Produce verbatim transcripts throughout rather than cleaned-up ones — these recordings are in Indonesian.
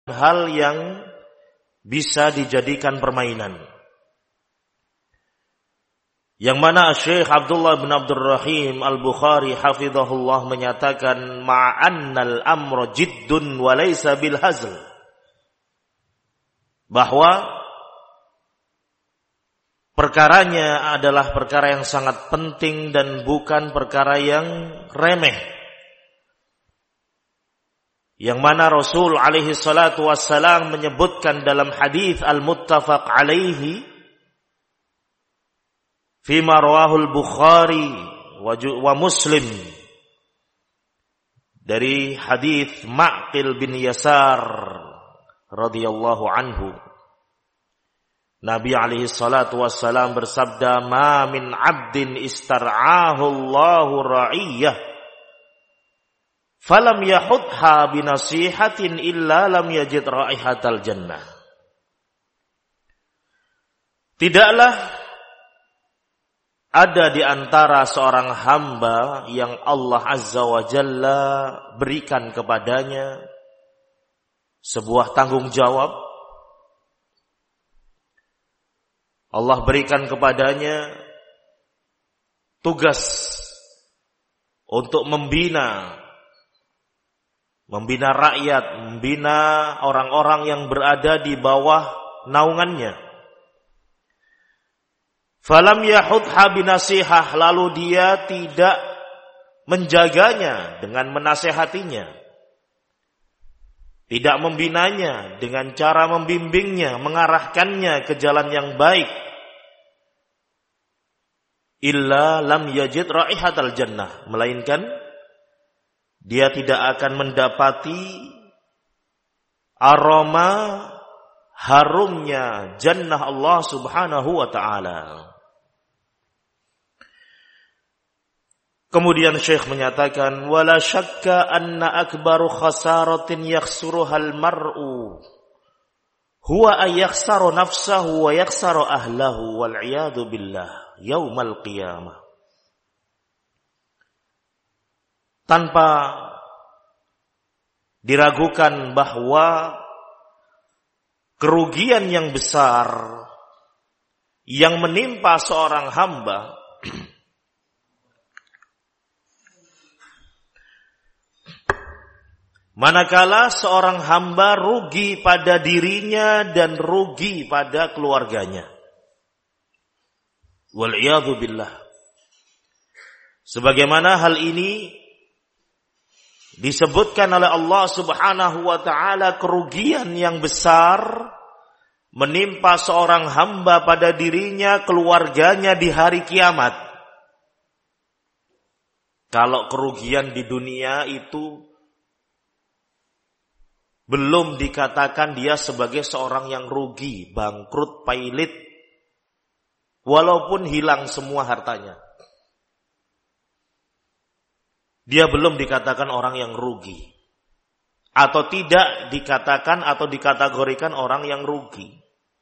hal yang bisa dijadikan permainan. Yang mana Syekh Abdullah bin Abdul Rahim Al-Bukhari hafizahullah menyatakan ma'annal amra jiddun wa laysa bil hazl, bahwa perkaranya adalah perkara yang sangat penting dan bukan perkara yang remeh. Yang mana Rasul alaihi salatu wassalam menyebutkan dalam hadis al-muttafaq alaihi fima rawahul Bukhari wa Muslim dari hadis Ma'qil bin Yasar radhiyallahu anhu, Nabi alaihi salatu wassalam bersabda, ma min 'abdin istar'ahu Allahu ra'iyah falam yahudha binasihatin illa lam yajid raihatal jannah. Tidaklah ada di antara seorang hamba yang Allah Azza wa Jalla berikan kepadanya sebuah tanggung jawab. Allah berikan kepadanya tugas untuk membina membina rakyat, membina orang-orang yang berada di bawah naungannya. Falam yahudha binasihah, lalu dia tidak menjaganya dengan menasehatinya, tidak membinanya dengan cara membimbingnya, mengarahkannya ke jalan yang baik. Illa lam yajid raihatal jannah, melainkan dia tidak akan mendapati aroma harumnya jannah Allah Subhanahu wa ta'ala. Kemudian Syekh menyatakan, wala syakka anna akbaru khasaratin yakhsuruhal mar'u huwa ayakhsaru nafsahu wa yakhsaru ahlahu wal iyadu billah yaumal qiyamah. Tanpa diragukan bahwa kerugian yang besar yang menimpa seorang hamba manakala seorang hamba rugi pada dirinya dan rugi pada keluarganya. Wal iyadu billah. Sebagaimana hal ini disebutkan oleh Allah Subhanahu wa ta'ala, kerugian yang besar menimpa seorang hamba pada dirinya, keluarganya di hari kiamat. Kalau kerugian di dunia itu belum dikatakan dia sebagai seorang yang rugi, bangkrut, pailit, walaupun hilang semua hartanya, dia belum dikatakan orang yang rugi, atau tidak dikatakan atau dikategorikan orang yang rugi.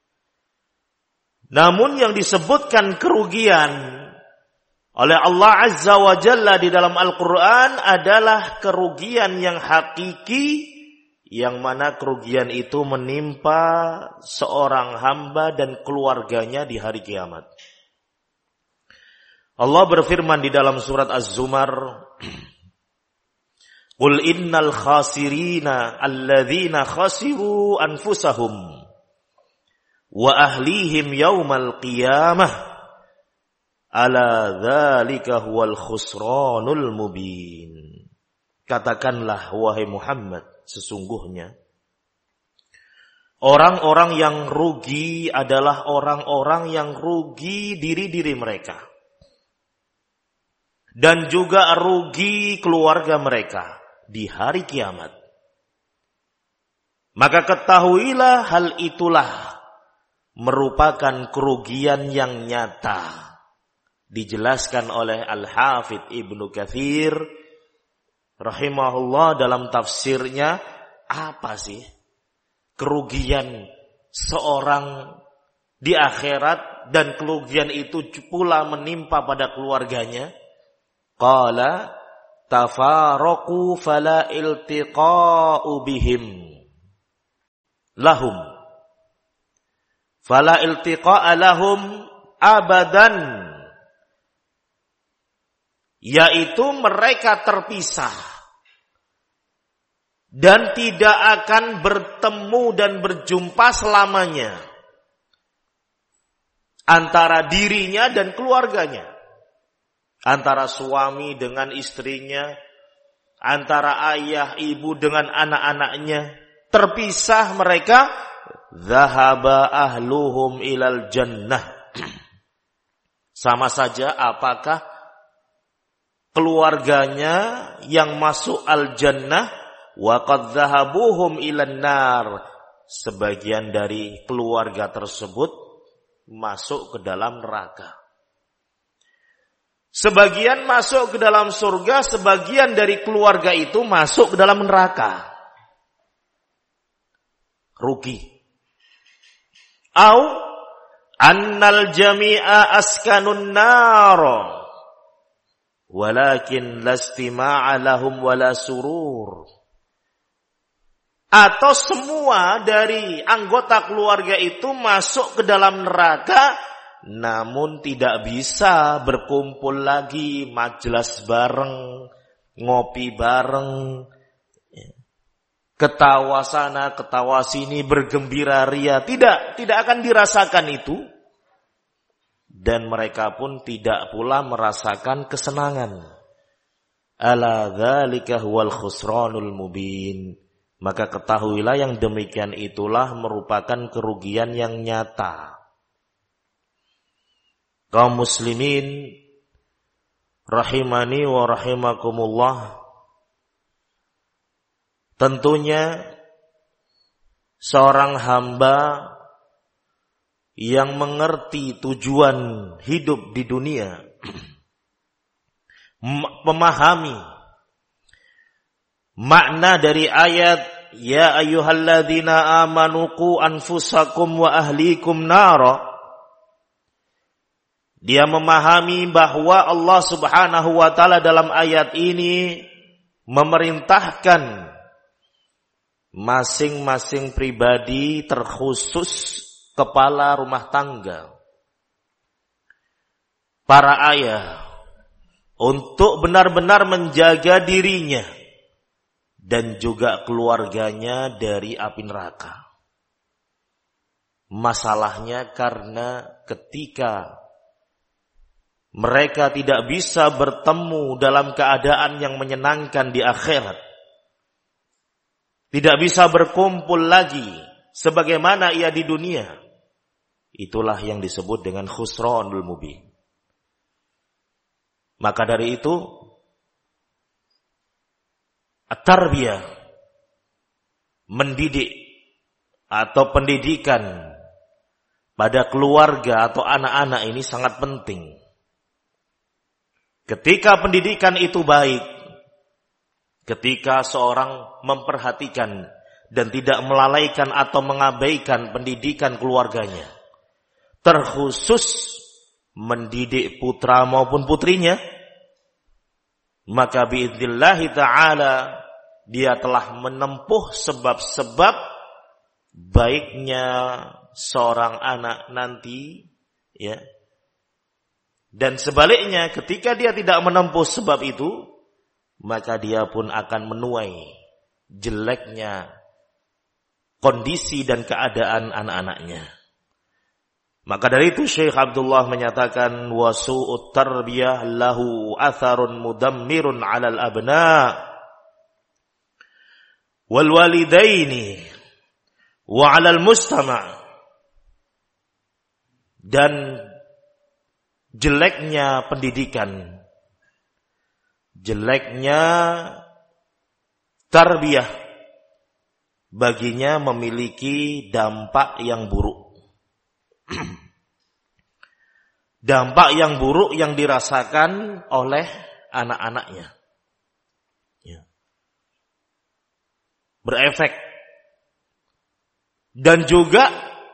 Namun yang disebutkan kerugian oleh Allah Azza wa Jalla di dalam Al-Quran adalah kerugian yang hakiki, yang mana kerugian itu menimpa seorang hamba dan keluarganya di hari kiamat. Allah berfirman di dalam surat Az-Zumar, qul innal khasirina alladzina khasiru anfusahum wa ahlihim yaumal qiyamah ala dzalika huwal khusranul mubin. Katakanlah wahai Muhammad, sesungguhnya orang-orang yang rugi adalah orang-orang yang rugi diri-diri mereka dan juga rugi keluarga mereka di hari kiamat. Maka ketahuilah hal itulah merupakan kerugian yang nyata. Dijelaskan oleh Al-Hafidh Ibnu Katsir rahimahullah dalam tafsirnya, apa sih kerugian seorang di akhirat dan kerugian itu pula menimpa pada keluarganya? Qala tafaraqu fala iltiqa'u bihim. lahum. Fala iltiqa'a lahum abadan. Yaitu mereka terpisah. Dan tidak akan bertemu dan berjumpa selamanya. Antara dirinya dan keluarganya. Antara suami dengan istrinya. Antara ayah, ibu dengan anak-anaknya. Terpisah mereka. Dhahaba ahluhum ilal jannah. Sama saja apakah keluarganya yang masuk al-jannah. Wa qad dhahabuhum ilan nar. Sebagian dari keluarga tersebut masuk ke dalam neraka. Sebagian masuk ke dalam surga, sebagian dari keluarga itu masuk ke dalam neraka. Rugi. Au annal jami'a askanun nar. Walakin lastima'a lahum wala surur. Atau semua dari anggota keluarga itu masuk ke dalam neraka, namun tidak bisa berkumpul lagi, majelis bareng, ngopi bareng, ketawa sana, ketawa sini, bergembira ria. Tidak, tidak akan dirasakan itu. Dan mereka pun tidak pula merasakan kesenangan. Ala dzalika huwal khusranul mubin. Maka ketahuilah yang demikian itulah merupakan kerugian yang nyata. Kaum muslimin rahimani wa rahimakumullah. Tentunya seorang hamba yang mengerti tujuan hidup di dunia, memahami makna dari ayat ya ayyuhalladzina amanu qu anfusakum wa ahlikum nara. Dia memahami bahwa Allah Subhanahu wa taala dalam ayat ini memerintahkan masing-masing pribadi, terkhusus kepala rumah tangga, para ayah, untuk benar-benar menjaga dirinya dan juga keluarganya dari api neraka. Masalahnya karena ketika mereka tidak bisa bertemu dalam keadaan yang menyenangkan di akhirat, tidak bisa berkumpul lagi sebagaimana ia di dunia, itulah yang disebut dengan khusranul mubin. Maka dari itu at-tarbiyah, mendidik atau pendidikan pada keluarga atau anak-anak ini sangat penting. Ketika pendidikan itu baik, ketika seorang memperhatikan dan tidak melalaikan atau mengabaikan pendidikan keluarganya, terkhusus mendidik putra maupun putrinya, maka biidznillah ta'ala dia telah menempuh sebab-sebab baiknya seorang anak nanti, ya. Dan sebaliknya, ketika dia tidak menempuh sebab itu, maka dia pun akan menuai jeleknya kondisi dan keadaan anak-anaknya. Maka dari itu Syekh Abdullah menyatakan wasu'ut tarbiyah lahu atharun mudammirun 'alal abna wal walidaini wa 'alal mustama'. Dan jeleknya pendidikan, jeleknya tarbiyah baginya memiliki dampak yang buruk. Dampak yang buruk yang dirasakan oleh anak-anaknya, ya. Berefek. Dan juga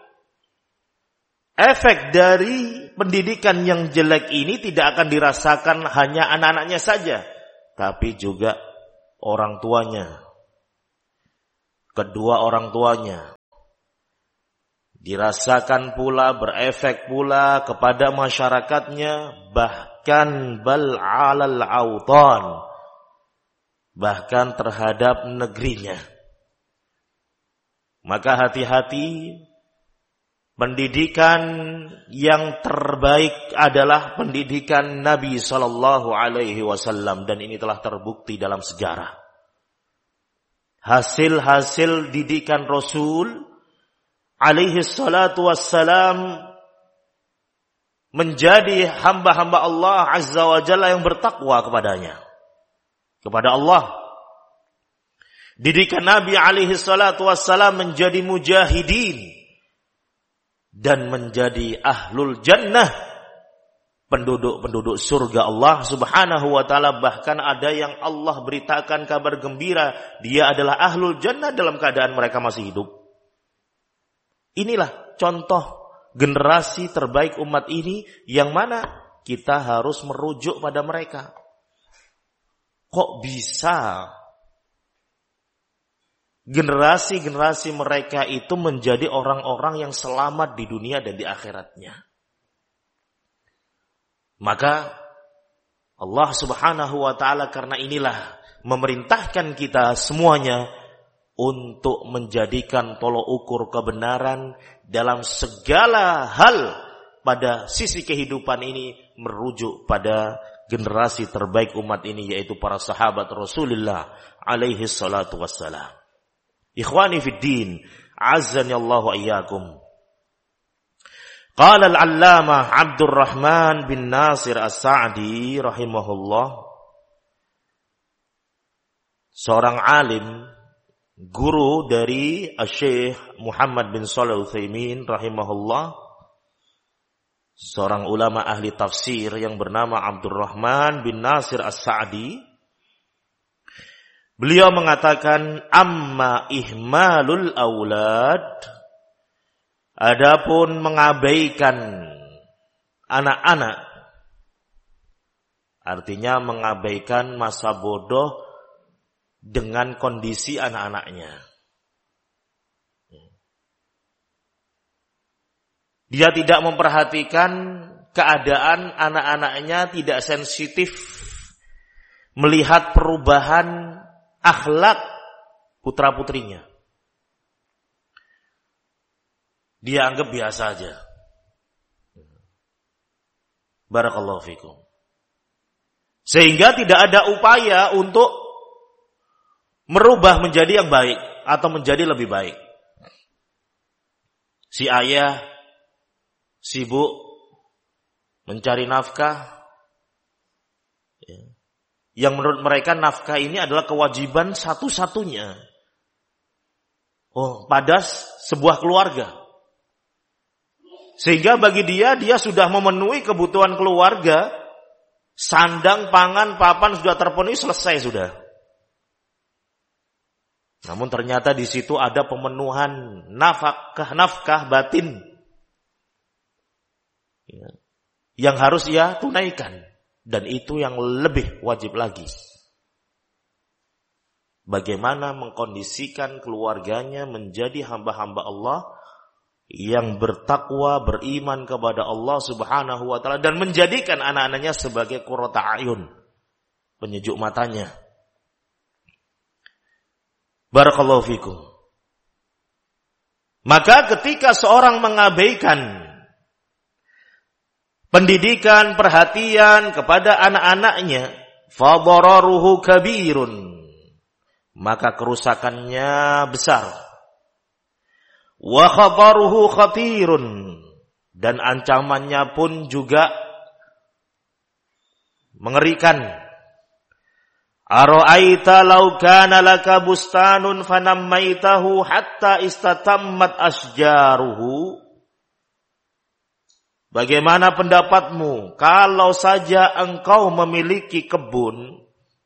efek dari pendidikan yang jelek ini tidak akan dirasakan hanya anak-anaknya saja, tapi juga orang tuanya, kedua orang tuanya, dirasakan pula, berefek pula kepada masyarakatnya, bahkan bal alal autan, bahkan terhadap negerinya. Maka hati-hati, pendidikan yang terbaik adalah pendidikan Nabi sallallahu alaihi wasallam, dan ini telah terbukti dalam sejarah. Hasil-hasil didikan Rasul alaihi salatu wassalam menjadi hamba-hamba Allah azza wa jalla yang bertakwa kepadanya, kepada Allah. Didikan Nabi alaihi salatu wassalam menjadi mujahidin dan menjadi ahlul jannah, penduduk-penduduk surga Allah subhanahu wa ta'ala. Bahkan ada yang Allah beritakan kabar gembira, dia adalah ahlul jannah dalam keadaan mereka masih hidup. Inilah contoh generasi terbaik umat ini, yang mana kita harus merujuk pada mereka. Kok bisa generasi-generasi mereka itu menjadi orang-orang yang selamat di dunia dan di akhiratnya? Maka Allah subhanahu wa ta'ala karena inilah memerintahkan kita semuanya untuk menjadikan tolok ukur kebenaran dalam segala hal pada sisi kehidupan ini merujuk pada generasi terbaik umat ini, yaitu para sahabat Rasulullah alaihi salatu wassalam. Ikhwani fid din, azzani Allah wa iyyakum. Qala al-allamah Abdurrahman bin Nasir As-Sa'di rahimahullah, seorang alim, guru dari Syekh Muhammad bin Shalih Al-Utsaimin rahimahullah, seorang ulama ahli tafsir yang bernama Abdurrahman bin Nasir As-Sa'di. Beliau mengatakan, amma ihmalul aulad, adapun mengabaikan anak-anak, artinya mengabaikan masa bodoh dengan kondisi anak-anaknya. Dia tidak memperhatikan keadaan anak-anaknya, tidak sensitif melihat perubahan akhlak putra-putrinya. Dia anggap biasa aja. Barakallahu fikum. Sehingga tidak ada upaya untuk merubah menjadi yang baik atau menjadi lebih baik. Si ayah sibuk mencari nafkah, yang menurut mereka nafkah ini adalah kewajiban satu-satunya oh pada sebuah keluarga. Sehingga bagi dia, dia sudah memenuhi kebutuhan keluarga, sandang, pangan, papan sudah terpenuhi, selesai sudah. Namun ternyata di situ ada pemenuhan nafkah-nafkah batin ya, yang harus ia tunaikan, dan itu yang lebih wajib lagi. Bagaimana mengkondisikan keluarganya menjadi hamba-hamba Allah yang bertakwa, beriman kepada Allah subhanahu wa ta'ala, dan menjadikan anak-anaknya sebagai qurrata a'yun, penyejuk matanya. Barakallahu fikum. Maka ketika seorang mengabaikan pendidikan, perhatian kepada anak-anaknya, fadararuhu kabirun, maka kerusakannya besar. Wa khataruhu khatirun, dan ancamannya pun juga mengerikan. Ara'aita law kana laka bustanun fanammaitahu hatta istatammat asjaruhu. Bagaimana pendapatmu kalau saja engkau memiliki kebun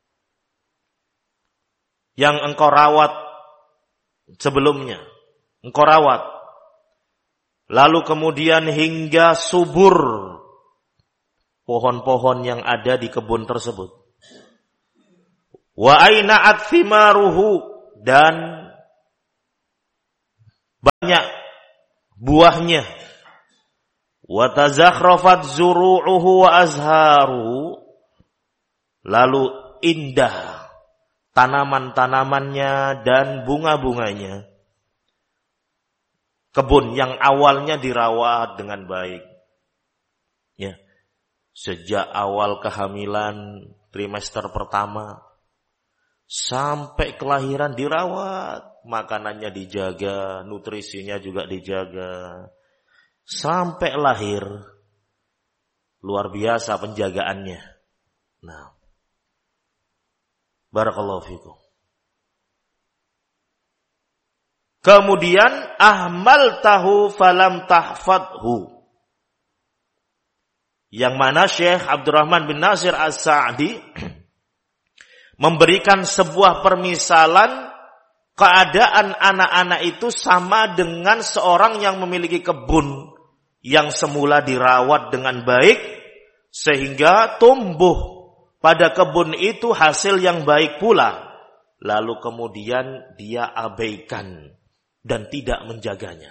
yang engkau rawat sebelumnya, engkau rawat, lalu kemudian hingga subur pohon-pohon yang ada di kebun tersebut. Wa aina'at thimaruhu, dan banyak buahnya. Wa tazakhrafat zuru'uhu wa azharu, lalu indah tanaman-tanamannya dan bunga-bunganya. Kebun yang awalnya dirawat dengan baik. Ya. Sejak awal kehamilan trimester pertama sampai kelahiran dirawat, makanannya dijaga, nutrisinya juga dijaga. Sampai lahir, luar biasa penjagaannya. Nah, barakallahu fikum. Kemudian ahmal tahu falam tahfadhu, yang mana Syekh Abdurrahman bin Nasir As-Sa'di memberikan sebuah permisalan keadaan anak-anak itu sama dengan seorang yang memiliki kebun yang semula dirawat dengan baik sehingga tumbuh pada kebun itu hasil yang baik pula, lalu kemudian dia abaikan dan tidak menjaganya.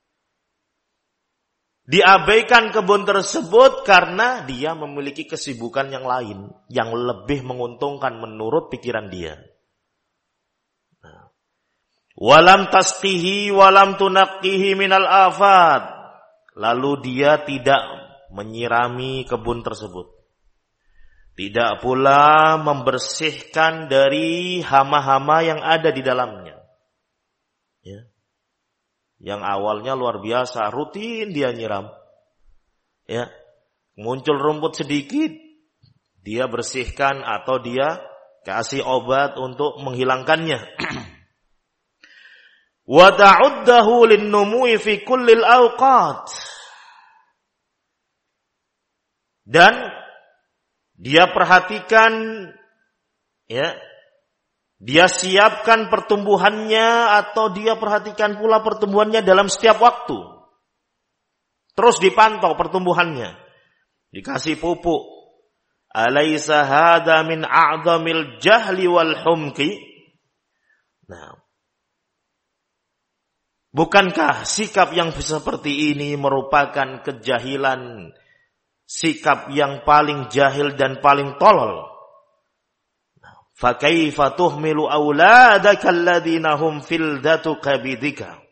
Diabaikan kebun tersebut karena dia memiliki kesibukan yang lain yang lebih menguntungkan menurut pikiran dia. Nah. Walam tasqihi walam tunaqqihi minal afat. Lalu dia tidak menyirami kebun tersebut. Tidak pula membersihkan dari hama-hama yang ada di dalamnya. Ya. Yang awalnya luar biasa, rutin dia nyiram. Ya. Muncul rumput sedikit, dia bersihkan atau dia kasih obat untuk menghilangkannya. Wa ta'uddahu lin-numu'i fi kullil awqat. Dan dia perhatikan, ya, dia siapkan pertumbuhannya atau dia perhatikan pula pertumbuhannya dalam setiap waktu. Terus dipantau pertumbuhannya. Dikasih pupuk. Alaysa hadha min a'zamil jahli wal humki. Nah, bukankah sikap yang seperti ini merupakan kejahilan, sikap yang paling jahil dan paling tolol? Fakaifa tuhmilu auladaka alladhina hum fildatu kabidika.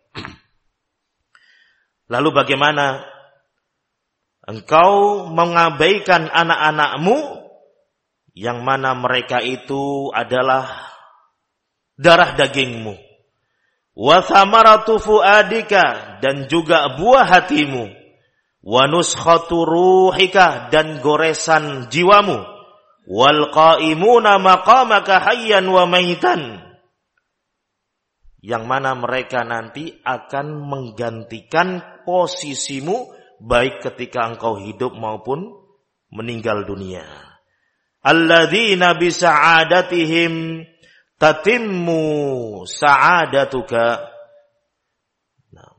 Lalu bagaimana engkau mengabaikan anak-anakmu yang mana mereka itu adalah darah dagingmu. Wa thamaratu fuadika, dan juga buah hatimu. Wa nuskhatu ruhika, dan goresan jiwamu. Wal qaimuna maqamaka hayyan wa maitan, yang mana mereka nanti akan menggantikan posisimu baik ketika engkau hidup maupun meninggal dunia. Alladzina bi sa'adatihim tatimmu sa'adatuka. Nah,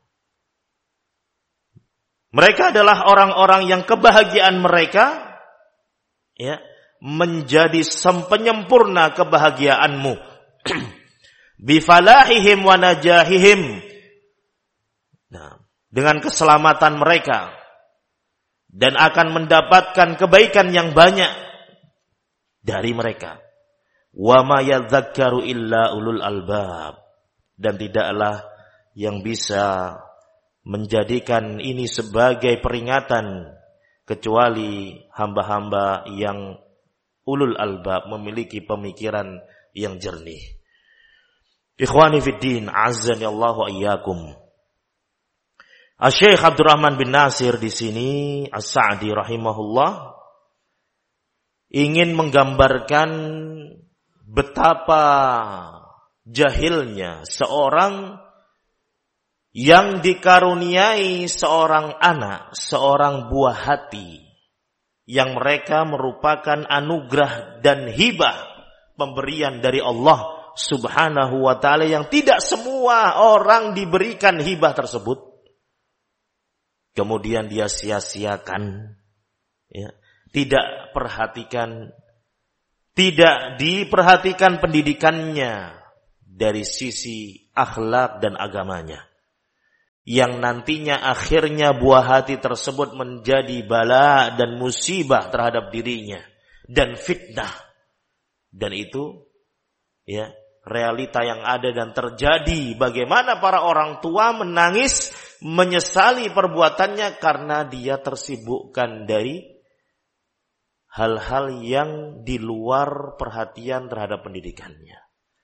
mereka adalah orang-orang yang kebahagiaan mereka, ya, menjadi sempurna kebahagiaanmu. Bifalahihim wa najahihim. Nah, dengan keselamatan mereka dan akan mendapatkan kebaikan yang banyak dari mereka. Wa ma yadzakkaru illa ulul albab, dan tidaklah yang bisa menjadikan ini sebagai peringatan kecuali hamba-hamba yang ulul albab, memiliki pemikiran yang jernih. Ikhwani fiddin, azzani Allah wa iyyakum. Asy-Syaikh Abdurrahman bin Nasir di sini As-Sa'di rahimahullah ingin menggambarkan betapa jahilnya seorang yang dikaruniai seorang anak, seorang buah hati, yang mereka merupakan anugerah dan hibah, pemberian dari Allah Subhanahu wa ta'ala, yang tidak semua orang diberikan hibah tersebut. Kemudian dia sia-siakan, ya, tidak perhatikan, tidak diperhatikan pendidikannya dari sisi akhlak dan agamanya. yang nantinya akhirnya buah hati tersebut menjadi bala dan musibah terhadap dirinya dan fitnah. Dan itu ya realita yang ada dan terjadi, bagaimana para orang tua menangis menyesali perbuatannya karena dia tersibukkan dari hal-hal yang di luar perhatian terhadap pendidikannya.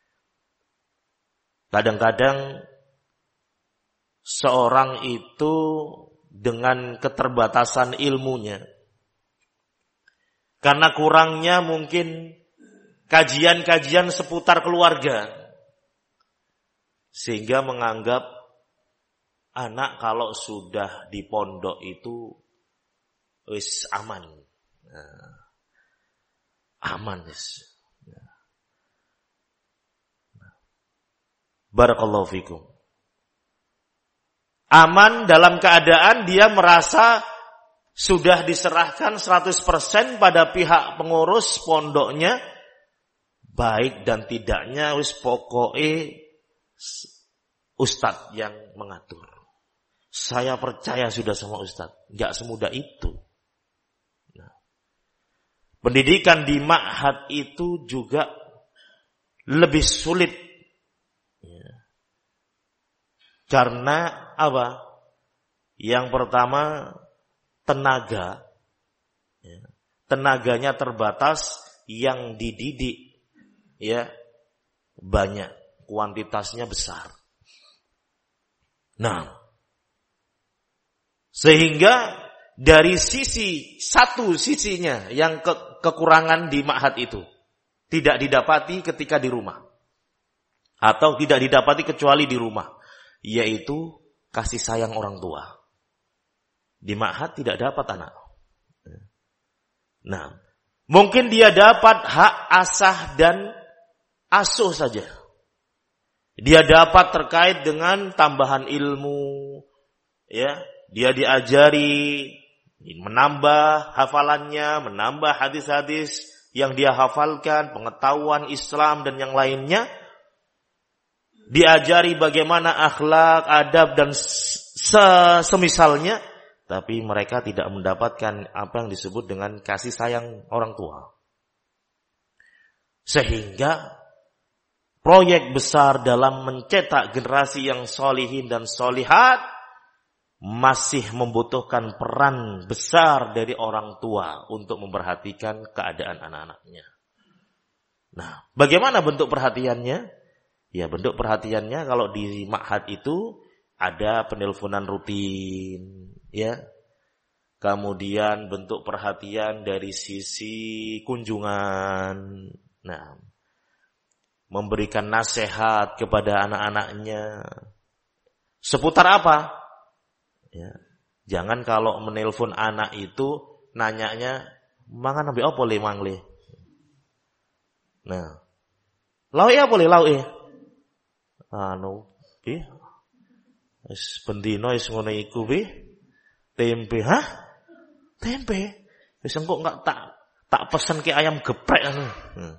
Kadang-kadang seorang itu dengan keterbatasan ilmunya, karena kurangnya mungkin kajian-kajian seputar keluarga, sehingga menganggap anak kalau sudah di pondok itu wis aman. Nah, aman wis. Barakallahu fikum. Aman dalam keadaan dia merasa sudah diserahkan seratus persen pada pihak pengurus pondoknya, baik dan tidaknya wis pokoknya ustadz yang mengatur. Saya percaya sudah sama ustadz. Enggak semudah itu. Nah, pendidikan di ma'had itu juga lebih sulit. Ya. Karena apa? Yang pertama, tenaga. Ya. Tenaganya terbatas, yang dididik ya banyak, kuantitasnya besar. Nah, sehingga dari sisi satu sisinya yang ke, kekurangan di ma'had itu tidak didapati ketika di rumah, atau tidak didapati kecuali di rumah, yaitu kasih sayang orang tua. Di ma'had tidak dapat anak. Nah, mungkin dia dapat hak asah dan asuh saja. Dia dapat terkait dengan tambahan ilmu, ya, dia diajari menambah hafalannya, menambah hadis-hadis yang dia hafalkan, pengetahuan Islam dan yang lainnya. Diajari bagaimana akhlak, adab dan semisalnya, tapi mereka tidak mendapatkan apa yang disebut dengan kasih sayang orang tua. Sehingga proyek besar dalam mencetak generasi yang solihin dan solihat masih membutuhkan peran besar dari orang tua untuk memperhatikan keadaan anak-anaknya. Nah, bagaimana bentuk perhatiannya? Ya, bentuk perhatiannya kalau di ma'had itu ada penelponan rutin, ya. Kemudian bentuk perhatian dari sisi kunjungan. Nah, memberikan nasihat kepada anak-anaknya. Seputar apa? Ya. Jangan kalau menelpon anak itu nanyanya, mangan ambil apa le mang le? Nah, lau ya boleh lau eh. Anu, bi, es pendino es ngono iku bi, tempe, hah? Tempe, es engkau nggak tak tak pesen ke ayam geprek anu.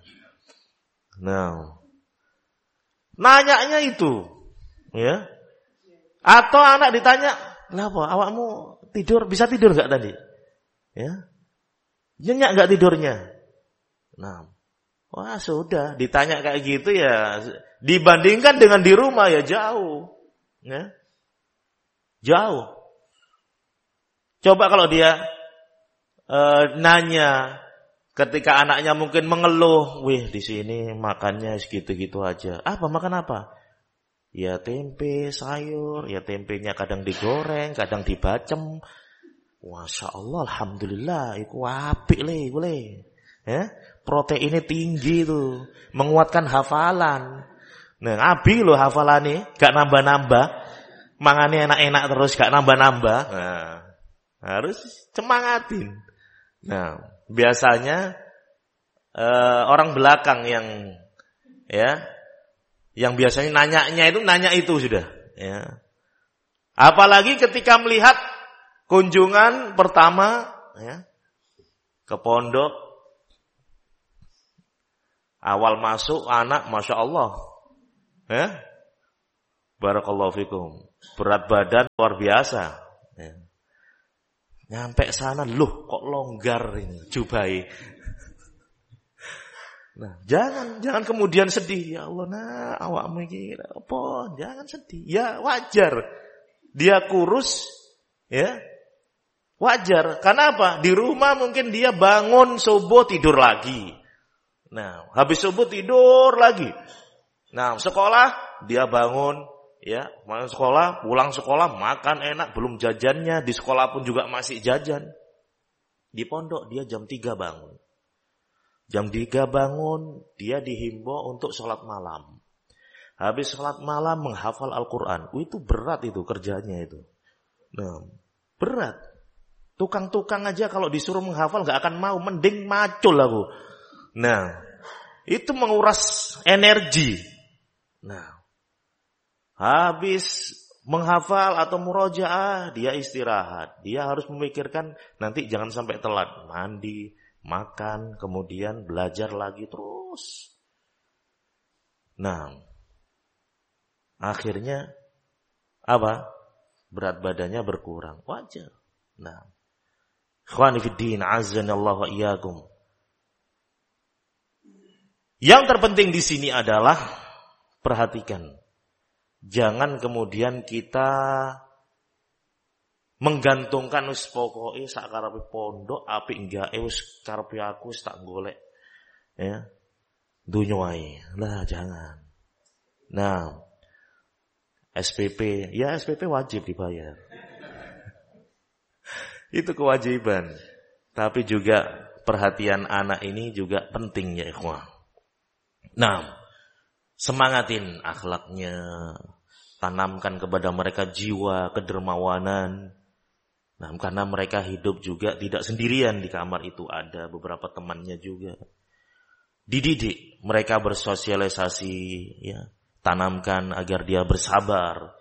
Nah, nanyanya itu, ya. Atau anak ditanya, kenapa awakmu tidur, bisa tidur nggak tadi? Ya, nyenyak nggak tidurnya? Nah, wah sudah, ditanya kayak gitu ya. Dibandingkan dengan di rumah ya jauh, ya, jauh. Coba kalau dia e, nanya ketika anaknya mungkin mengeluh, wih di sini makannya segitu-gitu aja. Apa makan apa? Ya tempe, sayur, ya tempenya kadang digoreng, kadang dibacem. Masya Allah, alhamdulillah, iku apik le, boleh. Ya, proteinnya tinggi tuh, menguatkan hafalan. Nah, abi loh hafalane, gak nambah-nambah. Mangane enak-enak terus, gak nambah-nambah. Nah, harus semangatin. Nah, biasanya eh, orang belakang yang ya, yang biasanya nanyanya itu nanya itu sudah. Ya. Apalagi ketika melihat kunjungan pertama, ya, ke pondok, awal masuk anak, masya Allah. Ya? Barakallahu fikum. berat badan luar biasa. Ya. Nyampe sana, loh kok longgar ini jubai. Nah, jangan jangan kemudian sedih. Ya Allah, nah awakmu iki apa? Jangan sedih. Ya wajar. Dia kurus, ya. Wajar. Karena apa? Di rumah mungkin dia bangun subuh tidur lagi. Nah, habis subuh tidur lagi. Nah, sekolah dia bangun, ya, masuk sekolah, pulang sekolah makan enak, belum jajannya, di sekolah pun juga masih jajan. Di pondok dia jam tiga bangun. Jam tiga bangun, dia dihimbau untuk sholat malam. Habis sholat malam menghafal Al-Quran. Oh, itu berat itu kerjanya itu. Nah, berat. Tukang-tukang aja kalau disuruh menghafal gak akan mau. Mending macul aku. Nah, itu menguras energi. Nah, habis menghafal atau murojaah, dia istirahat. Dia harus memikirkan nanti jangan sampai telat. Mandi, makan, kemudian belajar lagi terus. Nah, akhirnya apa? Berat badannya berkurang. Wajar. Nah, ikhwani fiddin, azanallahu wa iyyakum. Yang terpenting di sini adalah perhatikan. Jangan kemudian kita menggantungkan wis pokoke sak karepe pondok apik enggak wis karepe aku wis tak golek ya dunya wae. Lah jangan. Nah, S P P, ya S P P wajib dibayar. Itu kewajiban. Tapi juga perhatian anak ini juga penting ya ikhwah. Nah, semangatin akhlaknya, tanamkan kepada mereka jiwa kedermawanan. Nah, karena mereka hidup juga tidak sendirian di kamar itu, ada beberapa temannya juga. Dididik mereka bersosialisasi, ya, tanamkan agar dia bersabar.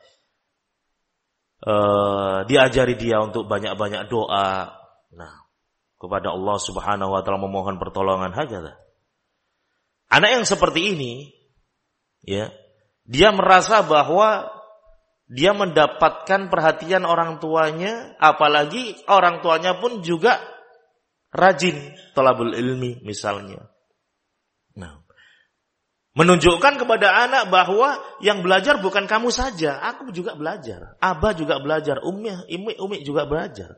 Uh, diajari dia untuk banyak-banyak doa. Nah, kepada Allah Subhanahu wa taala memohon pertolongan hakadah. Anak yang seperti ini, ya, dia merasa bahwa dia mendapatkan perhatian orang tuanya, apalagi orang tuanya pun juga rajin thalabul ilmi misalnya. Nah, menunjukkan kepada anak bahwa yang belajar bukan kamu saja, aku juga belajar, abah juga belajar, umi, umi, umi juga belajar.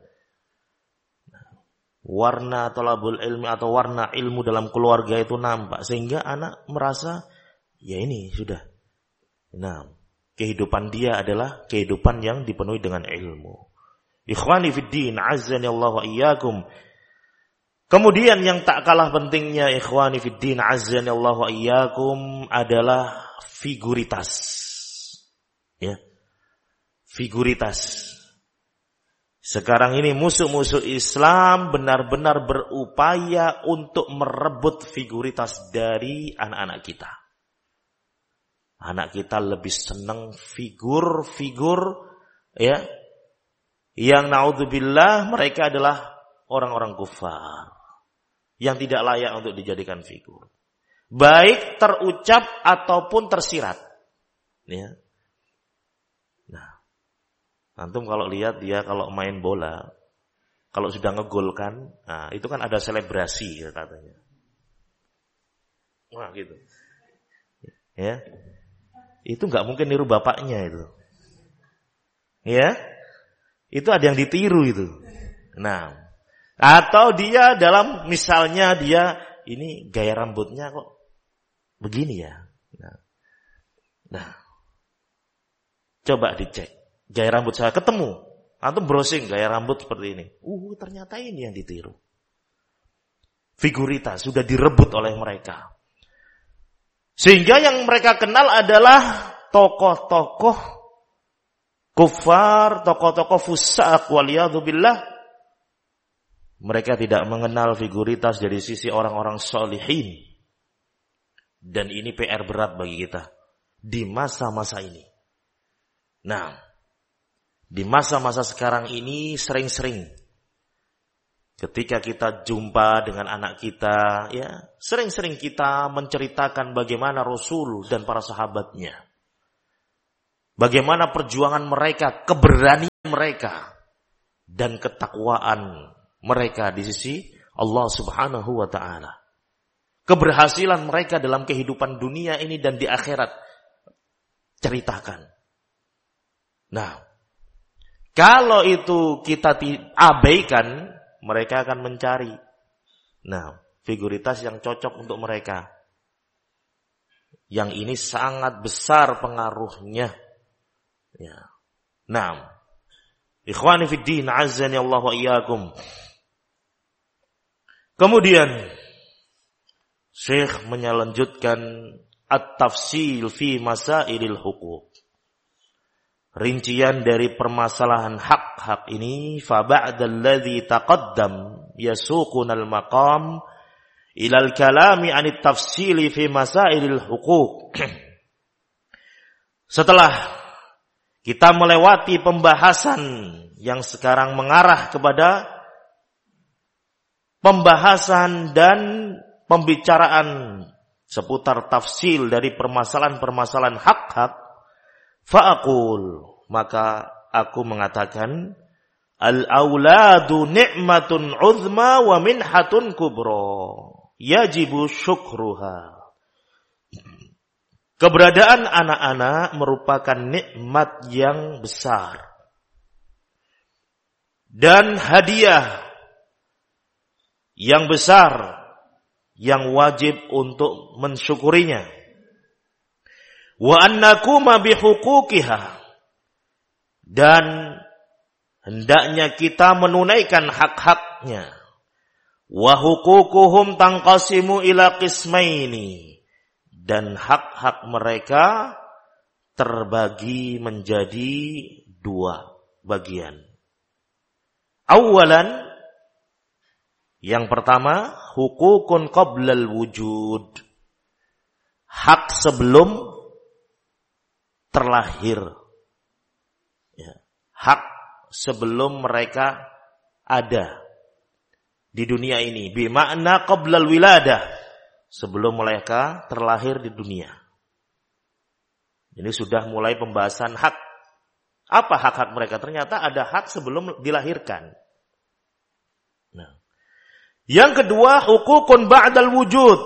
Warna thalabul ilmi atau warna ilmu dalam keluarga itu nampak, sehingga anak merasa ya ini sudah. Nah, kehidupan dia adalah kehidupan yang dipenuhi dengan ilmu. Ikhwani fiddin, azani Allah wa iyyakum. Kemudian yang tak kalah pentingnya ikhwani fiddin, azani Allah wa iyyakum adalah figuritas. Ya. Figuritas. Sekarang ini musuh-musuh Islam benar-benar berupaya untuk merebut figuritas dari anak-anak kita. Anak kita lebih senang figur-figur, ya, yang naudzubillah mereka adalah orang-orang kufar yang tidak layak untuk dijadikan figur, baik terucap ataupun tersirat. Ya. Nah, antum kalau lihat dia kalau main bola, kalau sudah ngegolkan, nah itu kan ada selebrasi katanya. Wah gitu, ya. Itu nggak mungkin niru bapaknya itu, ya. Itu ada yang ditiru itu. Nah, atau dia dalam misalnya dia ini gaya rambutnya kok begini ya. Nah, nah coba dicek gaya rambut saya, ketemu atau browsing gaya rambut seperti ini. Uh, ternyata ini yang ditiru. Figuritas sudah direbut oleh mereka. Sehingga yang mereka kenal adalah tokoh-tokoh kufar, tokoh-tokoh fusaq waliyadzubillah. Mereka tidak mengenal figuritas dari sisi orang-orang sholihin. Dan ini P R berat bagi kita di masa-masa ini. Nah, di masa-masa sekarang ini sering-sering ketika kita jumpa dengan anak kita, ya, sering-sering kita menceritakan bagaimana Rasul dan para sahabatnya. bagaimana perjuangan mereka, keberanian mereka, dan ketakwaan mereka di sisi Allah Subhanahu wa ta'ala. Keberhasilan mereka dalam kehidupan dunia ini dan di akhirat. Ceritakan. Nah, kalau itu kita abaikan, mereka akan mencari. Nah, figuritas yang cocok untuk mereka. Yang ini sangat besar pengaruhnya. Ya. Nah, ikhwani fid din, azzani Allah wa iyyakum. Kemudian Syekh menyelanjutkan at-tafsil fi masailil huquq. Rincian dari permasalahan hak-hak ini, fa ba'dal ladzi taqaddam yasuqunal maqam ilal kalami anit tafsili fi masailil huquq. Setelah kita melewati pembahasan yang sekarang mengarah kepada pembahasan dan pembicaraan seputar tafsil dari permasalahan-permasalahan hak-hak, fa'aqul, maka aku mengatakan, al-auladu ni'matun uzma wa minhatun kubra, yajibu syukruha. Keberadaan anak-anak merupakan nikmat yang besar dan hadiah yang besar yang wajib untuk mensyukurinya. Wa annakuma bihuquqiha, dan hendaknya kita menunaikan hak-haknya. Wa huququhum tanqasimu ila qismaini, dan hak-hak mereka terbagi menjadi dua bagian. Awalan, yang pertama, hukukun qablal wujud, hak sebelum terlahir, ya, hak sebelum mereka ada di dunia ini, bimakna qablal wiladah, sebelum mereka terlahir di dunia. Ini sudah mulai pembahasan hak. Apa hak-hak mereka? Ternyata ada hak sebelum dilahirkan. Nah, yang kedua, hukukun ba'dal wujud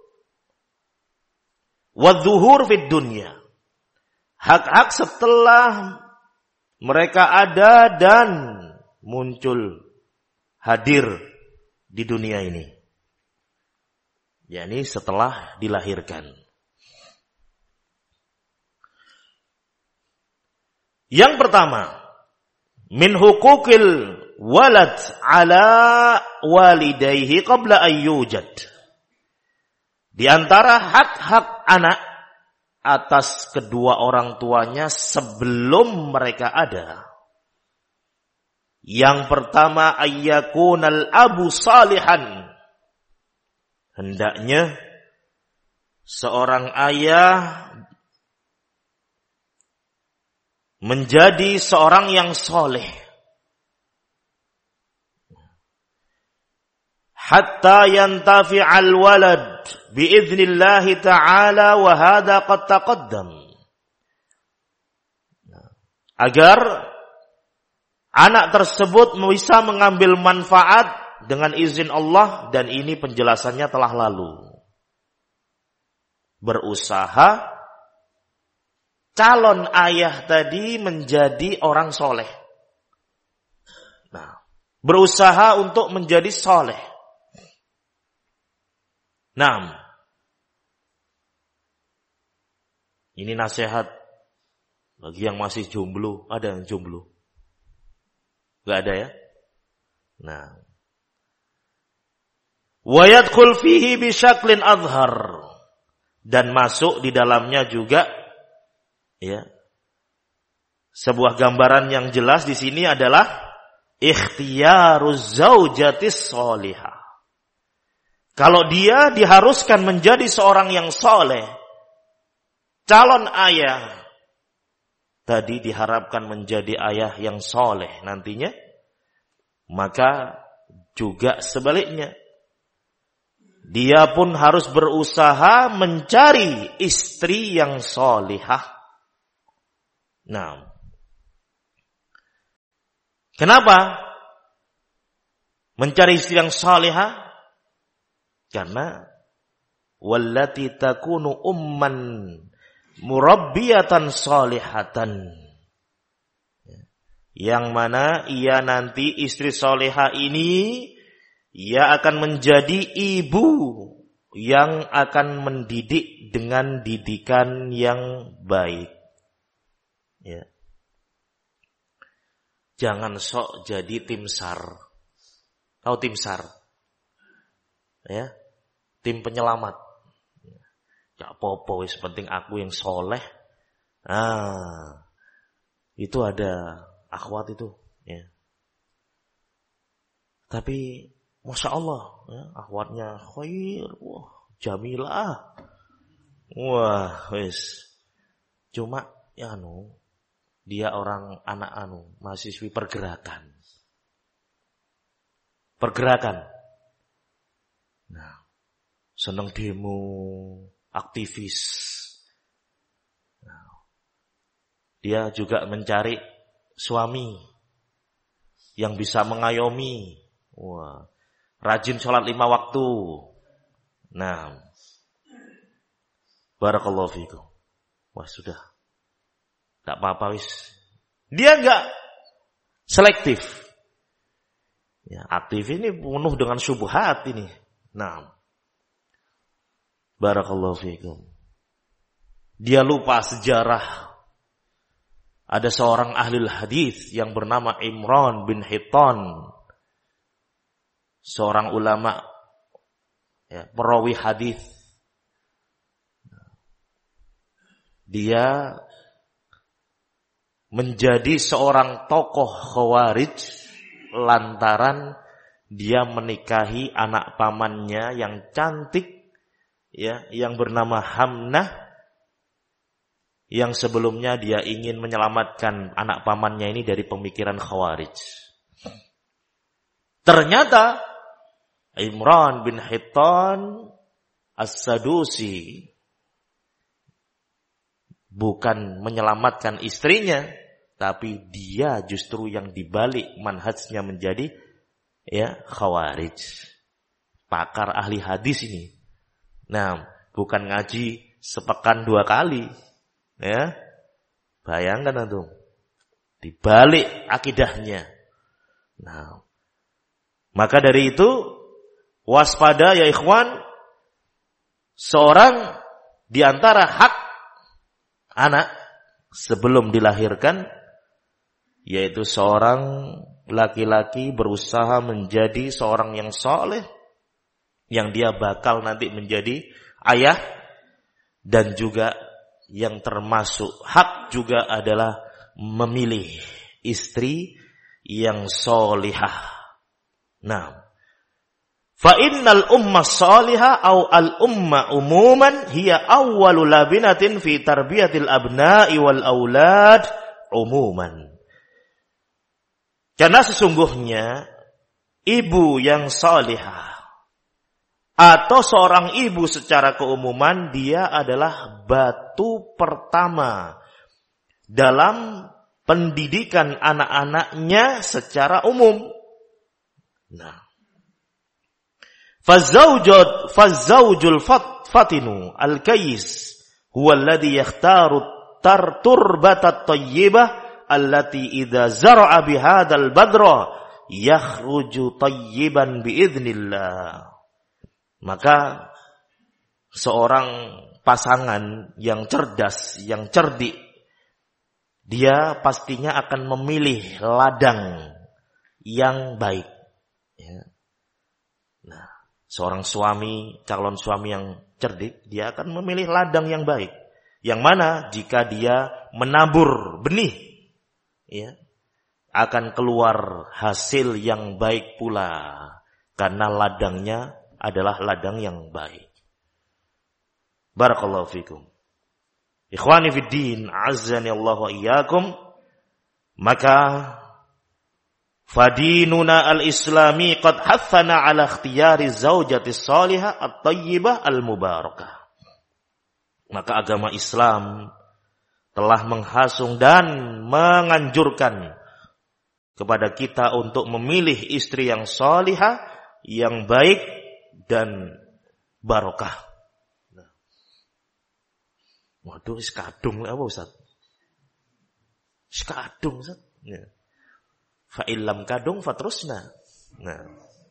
wadzuhur fid dunya, hak-hak setelah mereka ada dan muncul, hadir di dunia ini, yakni setelah dilahirkan. Yang pertama, min hukukil walad ala walidayhi qabla ayyujad, di antara hak-hak anak atas kedua orang tuanya sebelum mereka ada. Yang pertama, ayyakunal abu salihan, hendaknya seorang ayah menjadi seorang yang soleh, hatta yantafi'al walad biidznillahi ta'ala wa hadha qad taqaddam, agar anak tersebut bisa mengambil manfaat dengan izin Allah, dan ini penjelasannya telah lalu. Berusaha calon ayah tadi menjadi orang soleh. Nah, berusaha untuk menjadi soleh. Nah, ini nasihat bagi yang masih jomblo. Ada yang jomblo? Gak ada ya? Nah, wa yadkhul fihi bi syaklin adhar, dan masuk di dalamnya juga, ya, sebuah gambaran yang jelas di sini adalah ikhtiyaruz zaujatis sholihah. Kalau dia diharuskan menjadi seorang yang soleh, calon ayah tadi diharapkan menjadi ayah yang soleh nantinya, maka juga sebaliknya, dia pun harus berusaha mencari istri yang solihah. Nah, kenapa mencari istri yang salihah? Karena wallati takunu umman murabbiyatan salihatan, yang mana ia nanti istri salihah ini ia akan menjadi ibu yang akan mendidik dengan didikan yang baik. Ya. Jangan sok jadi tim SAR. Tahu tim SAR? Ya. Tim penyelamat. Ya apa-apa wis penting aku yang soleh. Ah. Itu ada akhwat itu, ya. Tapi Masya Allah, ya, akhwatnya khair, wah, jamilah. Wah, wis. Cuma ya anu, dia orang anak anu, mahasiswi pergerakan. Pergerakan. Nah, seneng demo, aktivis. Nah, dia juga mencari suami yang bisa mengayomi. Wah, rajin sholat lima waktu. Nah, barakallahu fikum. Wah, sudah. Tak apa-apa wis. Dia enggak selektif. Ya, aktif ini penuh dengan syubhat ini. Nah, barakallahu fikum. Dia lupa sejarah. Ada seorang ahli hadis yang bernama Imran bin Hittan. Seorang ulama, ya, perawi hadis. Dia menjadi seorang tokoh Khawarij lantaran dia menikahi anak pamannya yang cantik, ya, yang bernama Hamnah, yang sebelumnya dia ingin menyelamatkan anak pamannya ini dari pemikiran Khawarij. Ternyata Imran bin Hittan As-Sadusi bukan menyelamatkan istrinya, tapi dia justru yang dibalik manhajnya menjadi, ya, Khawarij. Pakar ahli hadis ini. Nah, bukan ngaji sepekan dua kali, ya. Bayangkan antum, dibalik akidahnya. Nah, maka dari itu waspada ya ikhwan, seorang di antara hak anak sebelum dilahirkan, yaitu seorang laki-laki berusaha menjadi seorang yang soleh, yang dia bakal nanti menjadi ayah, dan juga yang termasuk hak juga adalah memilih istri yang solihah. Nah, fa innal umma salihah au al umma umuman hiya awwalu labinatin fi tarbiyatil abna'i wal aulad umuman. Karena sesungguhnya ibu yang salihah atau seorang ibu secara keumuman, dia adalah batu pertama dalam pendidikan anak-anaknya secara umum. Nah, fazawjud fazawjul fatinu al-kayis huwa alladhi yakhtaru tarturbatat tayyibah allati idza zara'a bihadzal badra yakhruju tayyiban biidznillah. Maka seorang pasangan yang cerdas, yang cerdik, dia pastinya akan memilih ladang yang baik. Ya. Nah, seorang suami, calon suami yang cerdik, dia akan memilih ladang yang baik. Yang mana jika dia menabur benih, ya, akan keluar hasil yang baik pula. Karena ladangnya adalah ladang yang baik. Barakallahu fikum. Ikhwani fid din, azzani Allah wa iyyakum. Maka fadinuna al-islami qad hathana ala ikhtiyari zaujati salihah at-tayyibah al-mubarakah. Maka agama Islam telah menghasung dan menganjurkan kepada kita untuk memilih istri yang salihah, yang baik dan barokah. Nah. Waduh, iskadung apa Ustaz? Iskadung Ustaz. Ya. Fa illam kadung fatrusna. Nah.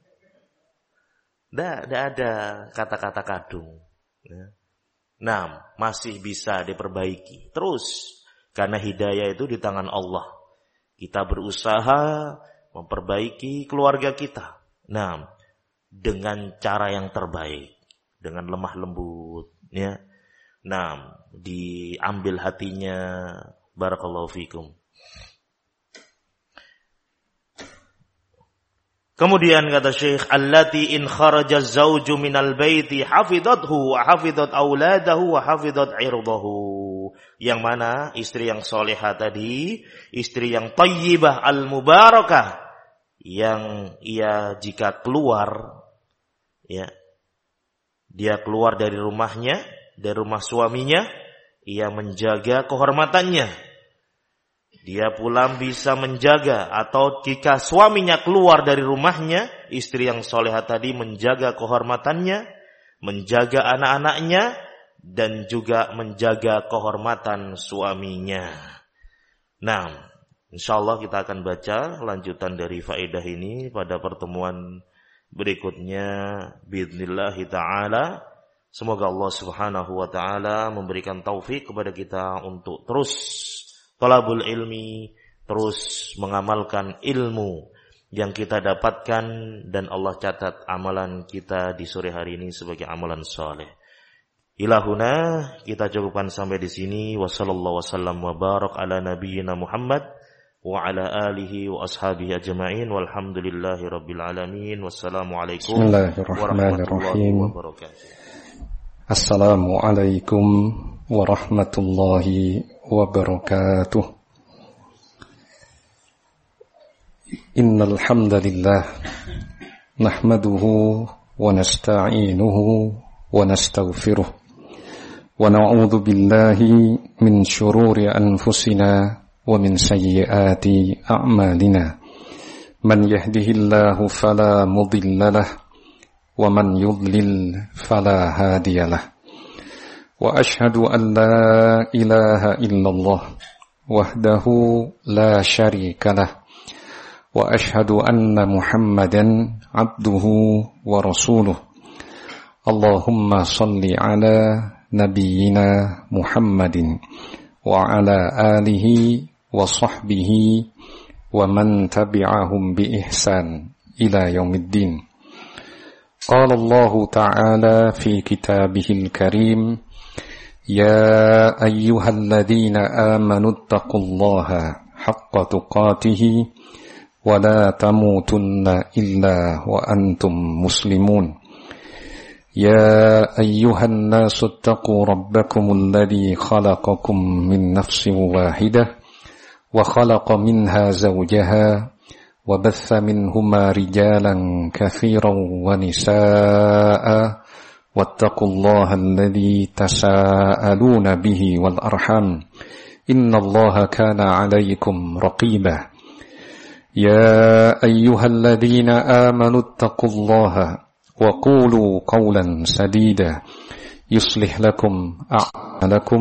Tidak ada kata-kata kadung. Ya. Nah, masih bisa diperbaiki. Terus, karena hidayah itu di tangan Allah. Kita berusaha memperbaiki keluarga kita. Nah, dengan cara yang terbaik. Dengan lemah lembut. Ya. Nah, diambil hatinya. Barakallahu fikum. Kemudian kata Syekh, allati in kharaja az-zawju minal baiti hafidhathu wa hafidhat auladahu wa hafidhat 'irdahu. Yang mana istri yang solehah tadi, istri yang thayyibah al-mubarakah, yang ia jika keluar, ya, dia keluar dari rumahnya, dari rumah suaminya, ia menjaga kehormatannya. Dia pulang bisa menjaga, atau jika suaminya keluar dari rumahnya, istri yang solehah tadi menjaga kehormatannya, menjaga anak-anaknya, dan juga menjaga kehormatan suaminya. Nah, insyaallah kita akan baca lanjutan dari faedah ini pada pertemuan berikutnya biidznillah ta'ala. Semoga Allah Subhanahu wa taala memberikan taufik kepada kita untuk terus talabul ilmi, terus mengamalkan ilmu yang kita dapatkan, dan Allah catat amalan kita di sore hari ini sebagai amalan saleh. Ilahuna, kita cukupkan sampai di sini. Wassallallahu wasallam wa barak ala nabiyyina Muhammad wa ala alihi wa ashabihi ajma'in. Walhamdulillahi rabbil alamin. Wassalamualaikum warahmatullahi wabarakatuh. Assalamualaikum warahmatullahi wabarakatuh. Innal hamdalillah nahmaduhu wa nasta'inuhu wa nastaghfiruh wa na'udzu billahi min shururi anfusina wa min sayyiati a'malina. Man yahdihillahu fala mudilla lahu wa man yudlil fala hadiya lahu. Wa ashhadu an la ilaha illallah wahdahu la syarika lah. Wa ashhadu anna Muhammadan abduhu wa rasuluh. Allahumma salli ala nabiyyina Muhammadin wa ala alihi wa sahbihi wa man tabi'ahum bi ihsan ila yaumiddin. Qala Allah ta'ala fi kitabihil karim, يا أيها الذين آمنوا اتقوا الله حق تقاته ولا تموتن إلا وأنتم مسلمون. يا أيها الناس اتقوا ربكم الذي خلقكم من نفس واحدة وخلق منها زوجها وبث منهما رجالا كثيرا ونساء واتقوا الله الذي تساءلون به والأرحام إن الله كان عليكم رقيبا. يا أيها الذين آمنوا اتقوا الله وقولوا قولا سديدا يصلح لكم أعمالكم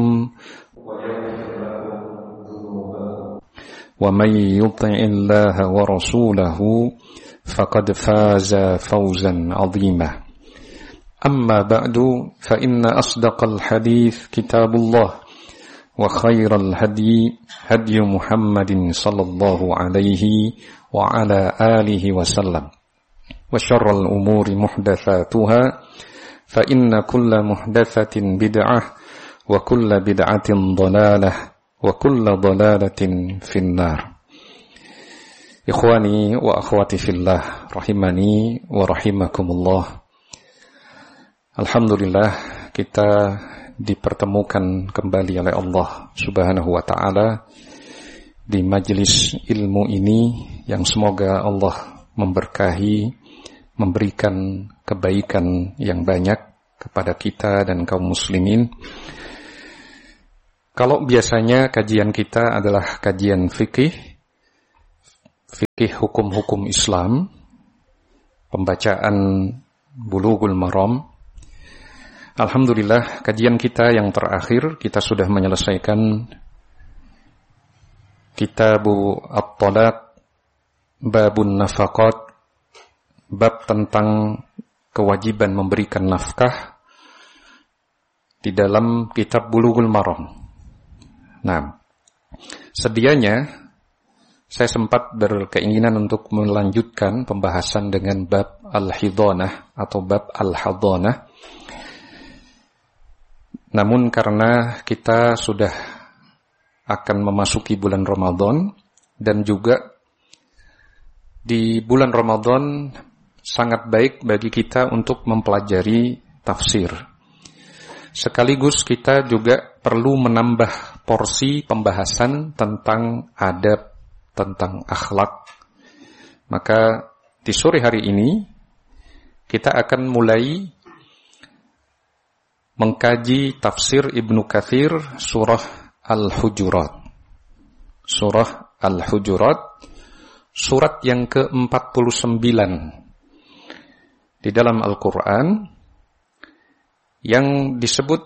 ومن يطع الله ورسوله فقد فاز فوزا عظيما. أما بعد فإن أصدق الحديث كتاب الله وخير الهدي هدي محمد صلى الله عليه وعلى آله وسلم وشر الأمور محدثاتها فإن كل محدثة بدعة وكل بدعة ضلالة وكل ضلالة في النار. إخواني وأخواتي في الله رحمني ورحمكم الله. Alhamdulillah, kita dipertemukan kembali oleh Allah Subhanahu wa ta'ala di majelis ilmu ini, yang semoga Allah memberkahi, memberikan kebaikan yang banyak kepada kita dan kaum muslimin. Kalau biasanya kajian kita adalah kajian fikih, fikih hukum-hukum Islam, pembacaan Bulughul Maram, alhamdulillah kajian kita yang terakhir kita sudah menyelesaikan Kitabu At-Talaq, Babun Nafaqat, bab tentang kewajiban memberikan nafkah di dalam kitab Bulughul Maram. Nah, sedianya saya sempat berkeinginan untuk melanjutkan pembahasan dengan bab Al-Hidhanah atau bab Al-Hadhanah. Namun karena kita sudah akan memasuki bulan Ramadan dan juga di bulan Ramadan sangat baik bagi kita untuk mempelajari tafsir. Sekaligus kita juga perlu menambah porsi pembahasan tentang adab, tentang akhlak. Maka di sore hari ini kita akan mulai mengkaji tafsir Ibnu Katsir surah Al-Hujurat. Surah Al-Hujurat, surat yang ke empat puluh sembilan di dalam Al-Quran, yang disebut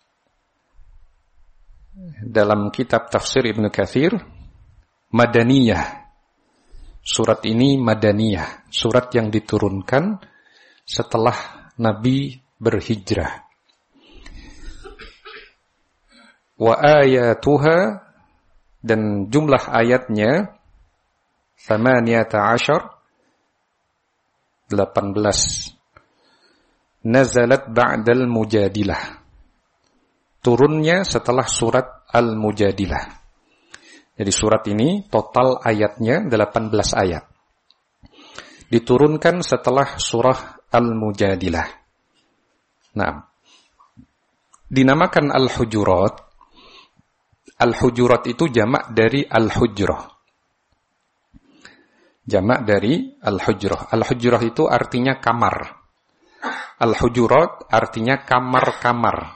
dalam kitab tafsir Ibnu Katsir Madaniyah. Surat ini Madaniyah, surat yang diturunkan setelah Nabi berhijrah. Wa ayatuha, dan jumlah ayatnya thamaniyata ashar, delapan belas. Nazalat ba'dal mujadilah, turunnya setelah surat Al-Mujadilah. Jadi surat ini total ayatnya delapan belas ayat, diturunkan setelah surah Al-Mujadilah. Nah, dinamakan Al-Hujurat. Al-Hujurat itu jamak dari Al-Hujrah. Jamak dari Al-Hujrah. Al-Hujrah itu artinya kamar. Al-Hujurat artinya kamar-kamar.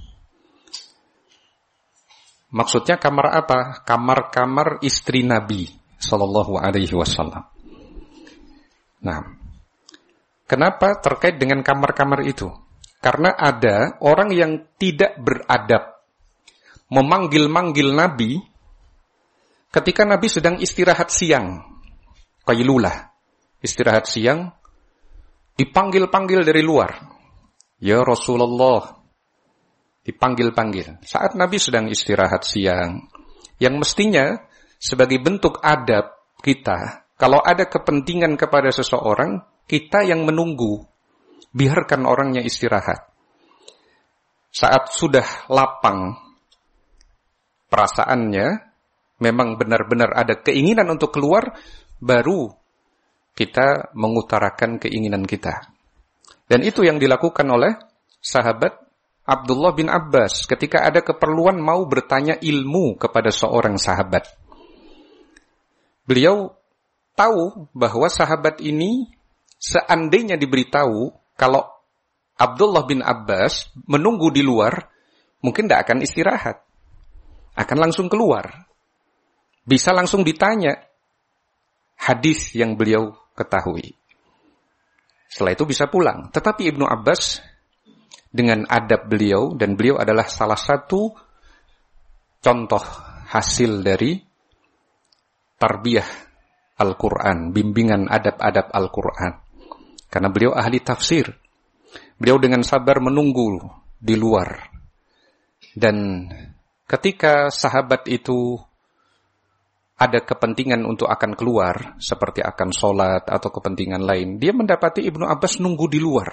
Maksudnya kamar apa? Kamar-kamar istri Nabi sallallahu alaihi wasallam. Nah, kenapa terkait dengan kamar-kamar itu? Karena ada orang yang tidak beradab memanggil-manggil Nabi ketika Nabi sedang istirahat siang. Qailulah, istirahat siang, dipanggil-panggil dari luar. Ya Rasulullah, dipanggil-panggil. Saat Nabi sedang istirahat siang, yang mestinya sebagai bentuk adab kita, kalau ada kepentingan kepada seseorang, kita yang menunggu, biarkan orangnya istirahat. Saat sudah lapang perasaannya, memang benar-benar ada keinginan untuk keluar, baru kita mengutarakan keinginan kita. Dan itu yang dilakukan oleh sahabat Abdullah bin Abbas ketika ada keperluan mau bertanya ilmu kepada seorang sahabat. Beliau tahu bahwa sahabat ini seandainya diberitahu kalau Abdullah bin Abbas menunggu di luar, mungkin tidak akan istirahat. Akan langsung keluar. Bisa langsung ditanya hadis yang beliau ketahui. Setelah itu bisa pulang. Tetapi Ibnu Abbas dengan adab beliau, dan beliau adalah salah satu contoh hasil dari tarbiyah Al-Quran, bimbingan adab-adab Al-Quran. Karena beliau ahli tafsir. Beliau dengan sabar menunggu di luar. Dan ketika sahabat itu ada kepentingan untuk akan keluar, seperti akan sholat atau kepentingan lain, dia mendapati Ibnu Abbas nunggu di luar.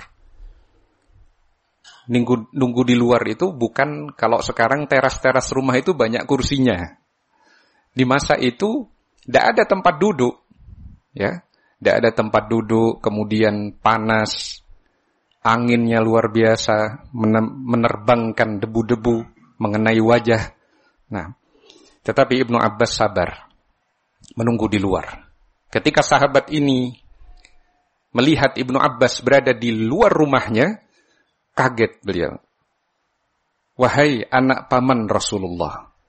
Nunggu, nunggu di luar itu bukan kalau sekarang teras-teras rumah itu banyak kursinya. Di masa itu tidak ada tempat duduk, ya, tidak ada tempat duduk, kemudian panas, anginnya luar biasa, menerbangkan debu-debu mengenai wajah. Nah, tetapi Ibnu Abbas sabar, menunggu di luar. Ketika sahabat ini melihat Ibnu Abbas berada di luar rumahnya, kaget beliau. Wahai anak paman Rasulullah,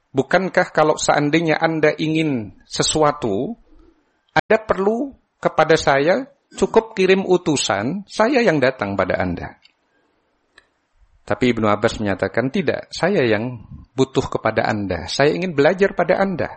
bukankah kalau seandainya Anda ingin sesuatu, Anda perlu kepada saya, cukup kirim utusan, saya yang datang pada Anda. Tapi Ibnu Abbas menyatakan, tidak, saya yang butuh kepada Anda. Saya ingin belajar pada Anda.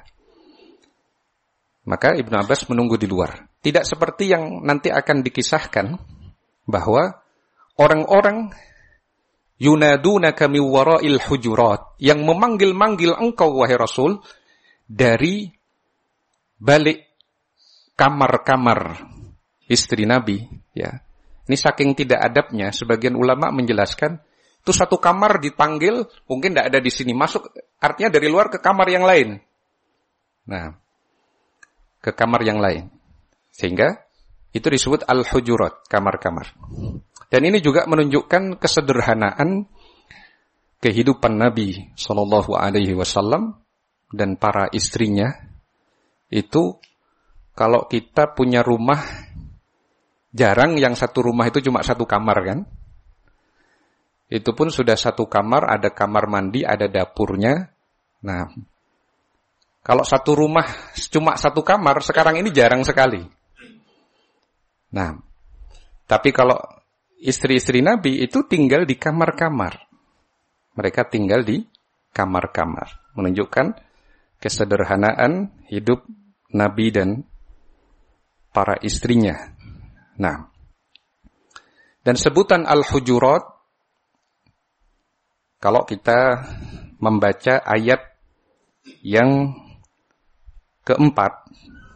Maka Ibnu Abbas menunggu di luar. Tidak seperti yang nanti akan dikisahkan, bahwa orang-orang yunadunaka min wara'il hujurat, yang memanggil-manggil engkau wahai Rasul dari balik kamar-kamar istri Nabi, ya. Ini saking tidak adabnya, sebagian ulama menjelaskan itu satu kamar dipanggil, mungkin tidak ada di sini, masuk artinya dari luar ke kamar yang lain. Nah, ke kamar yang lain. Sehingga itu disebut al-hujurat, kamar-kamar. Dan ini juga menunjukkan kesederhanaan kehidupan Nabi sallallahu alaihi wasallam dan para istrinya. Itu kalau kita punya rumah, jarang yang satu rumah itu cuma satu kamar kan. Itu pun sudah satu kamar, ada kamar mandi, ada dapurnya. Nah, kalau satu rumah cuma satu kamar, sekarang ini jarang sekali. Nah, tapi kalau istri-istri Nabi itu tinggal di kamar-kamar. Mereka tinggal di kamar-kamar. Menunjukkan kesederhanaan hidup Nabi dan para istrinya. Nah, dan sebutan al-hujurat, kalau kita membaca ayat yang keempat,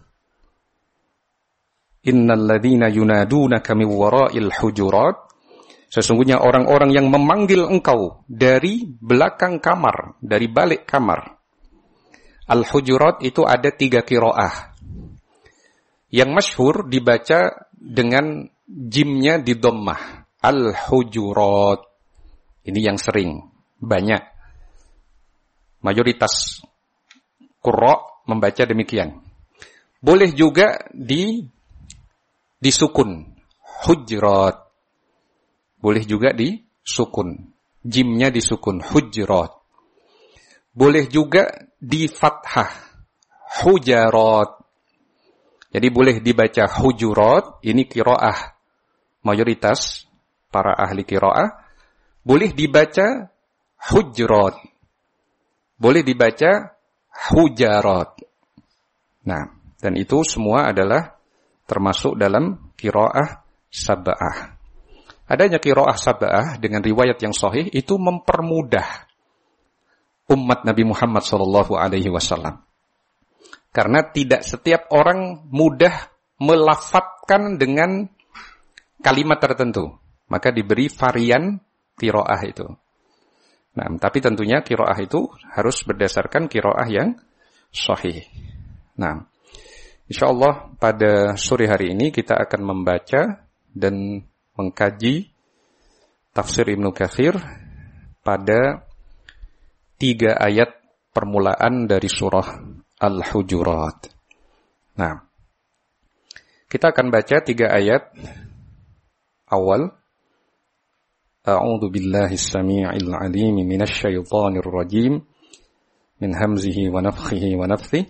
innal ladzina yunadunaka min wara'il hujurat, sesungguhnya orang-orang yang memanggil engkau dari belakang kamar, dari balik kamar. Al-hujurat itu ada tiga qiraah. Yang masyhur dibaca dengan jimnya di dhammah, al-hujurat. Ini yang sering, banyak. Mayoritas qurra membaca demikian. Boleh juga di disukun, hujurat. Boleh juga disukun, jimnya disukun, hujurat. Boleh juga di fathah, hujarat. Jadi boleh dibaca hujurat, ini qiraah mayoritas para ahli qiraah. Boleh dibaca hujurat. Boleh dibaca hujarat. Nah, dan itu semua adalah termasuk dalam qiraah sab'ah. Adanya qiraah sab'ah dengan riwayat yang sahih itu mempermudah umat Nabi Muhammad sallallahu alaihi wasallam. Karena tidak setiap orang mudah melafadzkan dengan kalimat tertentu. Maka diberi varian qiraah itu. Nah, tapi tentunya qiraah itu harus berdasarkan qiraah yang sahih. Nah, insyaallah pada sore hari ini kita akan membaca dan mengkaji tafsir Ibnu Katsir pada tiga ayat permulaan dari surah Al-Hujurat. Nah, kita akan baca tiga ayat awal. A'udzu billahi as-sami'il 'alim minasy syaithanir rajim min hamzihi wa nafthihi wa nafthihi.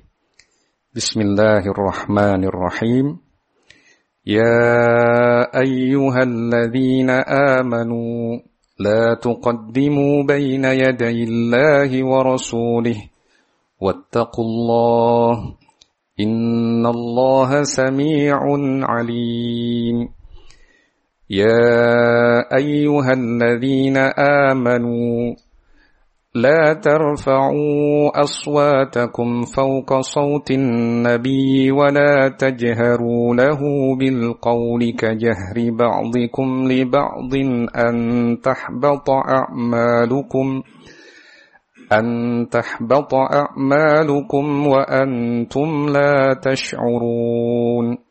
Bismillahirrahmanirrahim. Ya ayyuhalladzina amanu la tuqaddimu baina yadayillahi wa rasulihi wattaqullaha innallaha samii'un 'aliim. يا أيها الذين آمنوا لا ترفعوا أصواتكم فوق صوت النبي ولا تجهروا له بالقول كجهر بعضكم لبعض أن تحبط أعمالكم أن تحبط أعمالكم وأنتم لا تشعرون